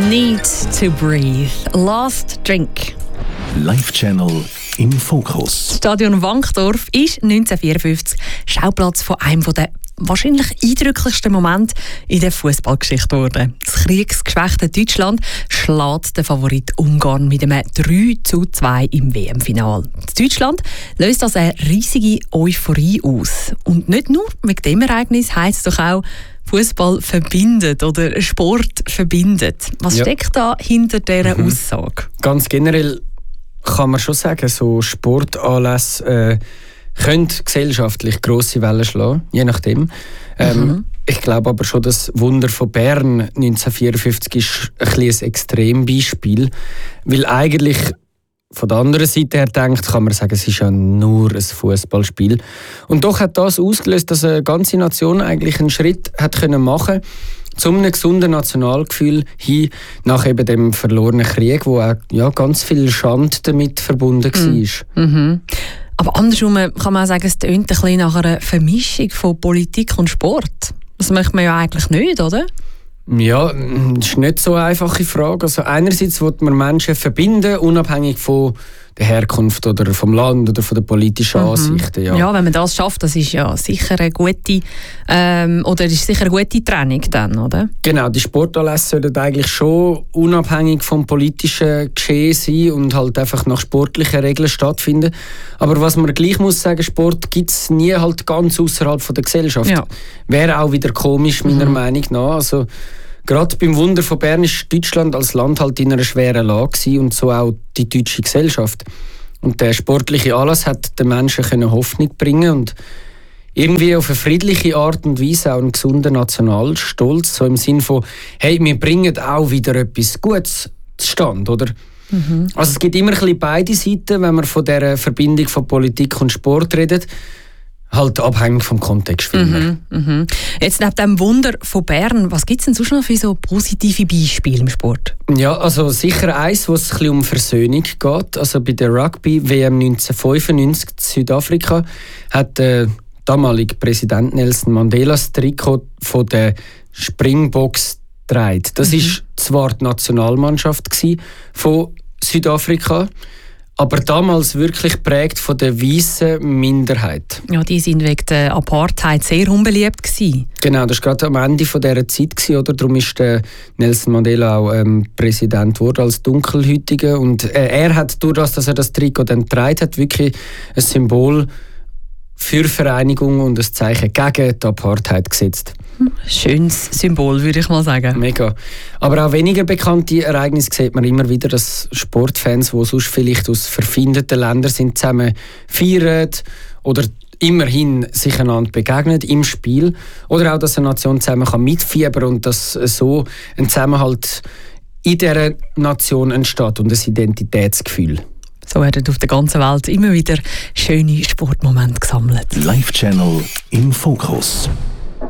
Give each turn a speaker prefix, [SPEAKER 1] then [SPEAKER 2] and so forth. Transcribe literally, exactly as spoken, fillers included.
[SPEAKER 1] Need to breathe. Last drink.
[SPEAKER 2] Live-Channel im Fokus.
[SPEAKER 1] Das Stadion Wankdorf ist neunzehnhundertvierundfünfzig Schauplatz von einem der wahrscheinlich eindrücklichsten Momente in der Fußballgeschichte geworden. Das kriegsgeschwächte Deutschland schlägt den Favorit Ungarn mit einem drei zu zwei im W M-Final. Deutschland löst also eine riesige Euphorie aus. Und nicht nur wegen dem Ereignis heisst es doch auch, Fußball verbindet oder Sport verbindet. Was
[SPEAKER 3] ja.
[SPEAKER 1] steckt da hinter dieser
[SPEAKER 3] mhm.
[SPEAKER 1] Aussage?
[SPEAKER 3] Ganz generell kann man schon sagen, so Sportanlässe äh, können gesellschaftlich grosse Wellen schlagen, je nachdem. Ähm,
[SPEAKER 1] mhm.
[SPEAKER 3] Ich glaube aber schon, das Wunder von Bern neunzehnhundertvierundfünfzig ist ein, ein Extrembeispiel, weil eigentlich von der anderen Seite her denkt, kann man sagen, es ist ja nur ein Fußballspiel. Und doch hat das ausgelöst, dass eine ganze Nation eigentlich einen Schritt hat können machen zu einem gesunden Nationalgefühl hin nach eben dem verlorenen Krieg, wo auch ja, ganz viel Schande damit verbunden
[SPEAKER 1] mhm.
[SPEAKER 3] war.
[SPEAKER 1] Mhm. Aber andersrum kann man auch sagen, es tönt ein bisschen nach einer Vermischung von Politik und Sport. Das möchte man ja eigentlich nicht, oder?
[SPEAKER 3] Ja, das ist nicht so eine einfache Frage. Also einerseits will man Menschen verbinden, unabhängig von der Herkunft oder vom Land oder von den politischen mhm. Ansichten. Ja.
[SPEAKER 1] ja, wenn man das schafft, das ist ja sicher eine gute ähm, oder ist sicher eine gute Trennung dann, oder?
[SPEAKER 3] Genau, die Sportanlässe sollten eigentlich schon unabhängig vom politischen Geschehen sein und halt einfach nach sportlichen Regeln stattfinden. Aber was man gleich muss sagen, Sport gibt es nie halt ganz außerhalb der Gesellschaft. Ja. Wäre auch wieder komisch, meiner mhm. Meinung nach. Also, gerade beim Wunder von Bern ist Deutschland als Land halt in einer schweren Lage gewesen und so auch die deutsche Gesellschaft. Und der sportliche Anlass hat den Menschen können Hoffnung bringen und irgendwie auf eine friedliche Art und Weise auch einen gesunden Nationalstolz, so im Sinn von, hey, wir bringen auch wieder etwas Gutes zustande, oder? Mhm. Also es gibt immer ein bisschen beide Seiten, wenn man von dieser Verbindung von Politik und Sport redet. Halt abhängig vom Kontext.
[SPEAKER 1] Mhm, mhm. Jetzt neben dem Wunder von Bern, was gibt es denn sonst noch für so positive Beispiele im Sport?
[SPEAKER 3] Ja, also sicher eins, wo es ein bisschen um Versöhnung geht. Also bei der Rugby-W M neunzehnhundertfünfundneunzig in Südafrika hat der damalige Präsident Nelson Mandela das Trikot von der Springboks getragen. Das war mhm. zwar die Nationalmannschaft von Südafrika, aber damals wirklich geprägt von der weißen Minderheit.
[SPEAKER 1] Ja, die waren wegen der Apartheid sehr unbeliebt gewesen.
[SPEAKER 3] Genau, das war gerade am Ende dieser Zeit gewesen, oder? Darum ist der Nelson Mandela auch ähm, Präsident geworden als Dunkelhäutiger. Und äh, er hat durch das, dass er das Trikot dann getragen hat, wirklich ein Symbol für Vereinigung und ein Zeichen gegen die Apartheid gesetzt.
[SPEAKER 1] Schönes Symbol, würde ich mal sagen.
[SPEAKER 3] Mega. Aber auch weniger bekannte Ereignisse sieht man immer wieder, dass Sportfans, die sonst vielleicht aus verfeindeten Ländern sind, zusammen feiern oder immerhin sich einander begegnen im Spiel. Oder auch, dass eine Nation zusammen kann mitfiebern und dass so ein Zusammenhalt in dieser Nation entsteht und ein Identitätsgefühl.
[SPEAKER 1] So werden auf der ganzen Welt immer wieder schöne Sportmomente gesammelt.
[SPEAKER 2] Live-Channel im Fokus.